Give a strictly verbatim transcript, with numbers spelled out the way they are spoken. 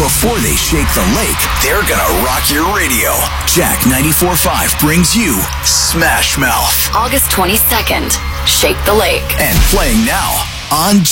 Before they shake the lake, they're gonna rock your radio. Jack ninety-four point five brings you Smash Mouth. August twenty-second, Shake the Lake. And playing now on